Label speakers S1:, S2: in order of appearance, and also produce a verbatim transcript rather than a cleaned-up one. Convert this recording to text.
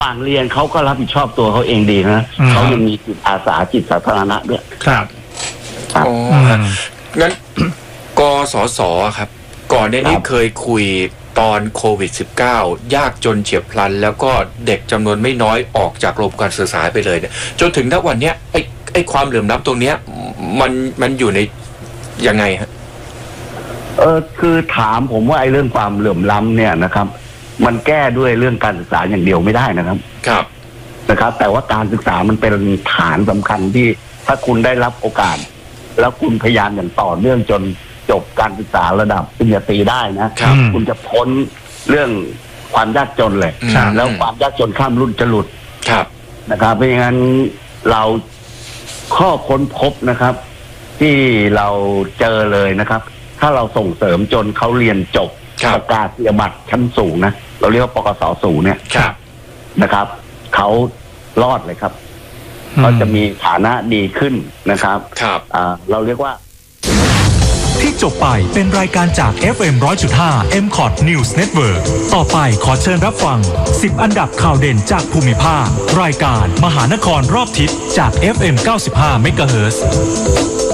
S1: ต่างเรียนเขาก็รับผิดชอบตัวเขาเองดีนะเขายังมีจิตอาสาจิตสาธารณะด้วย
S2: ครับ
S3: อ๋องั้นกสศครับก่อนในนี้เคยคุยตอนโควิด สิบเก้า ยากจนเฉียบพลันแล้วก็เด็กจำนวนไม่น้อยออกจากระบบการศึกษาไปเลยเนี่ยจนถึงณวันนี้ไอ้ไอ้ความเหลื่อมล้ำตรงเนี้ยมันมันอยู่ในยังไงฮะ
S1: เออคือถามผมว่าไอ้เรื่องความเหลื่อมล้ำเนี่ยนะครับมันแก้ด้วยเรื่องการศึกษาอย่างเดียวไม่ได้นะครับ
S3: ครับ
S1: นะครับแต่ว่าการศึกษามันเป็นฐานสำคัญที่ถ้าคุณได้รับโอกาสแล้วคุณพยายามอย่างต่อเนื่องจนจบการศึกษาระดับปริญญาตรีได้นะคุณจะพ้นเรื่องความยากจนเลยแล้วความยากจนข้ามรุ่นจะหลุดนะครับเพราะงั้นเราข้อค้นพบนะครับที่เราเจอเลยนะครับถ้าเราส่งเสริมจนเขาเรียนจบประกาศนียบัตรชั้นสูงนะเราเรียกว่าปกสสูงเนี่ยนะครับเขารอดเลยครับเขาจะมีฐานะดีขึ้นนะครับเราเรียกว่า
S4: ที่จบไปเป็นรายการจาก เอฟ เอ็ม หนึ่งร้อยจุดห้า เอ็ม คอท News Network ต่อไปขอเชิญรับฟังสิบอันดับข่าวเด่นจากภูมิภาครายการมหานครรอบทิศจาก เอฟ เอ็ม เก้าสิบห้า เมกะเฮิรตซ์